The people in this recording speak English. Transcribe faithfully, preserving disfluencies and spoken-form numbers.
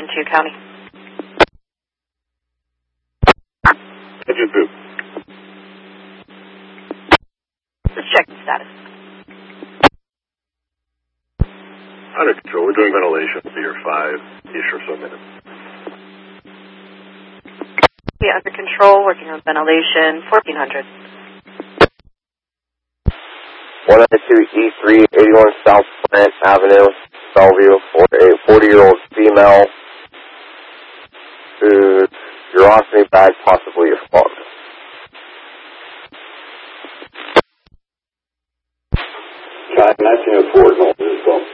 two, County. Engine boot. Just checking status. Under control. We're doing ventilation for your five-ish or so minutes. Yeah, under control, working on ventilation, fourteen hundred. one ninety-two E three, eighty-one South Plant Avenue, Bellevue, for a forty-year-old female whose urostomy bag possibly is clogged.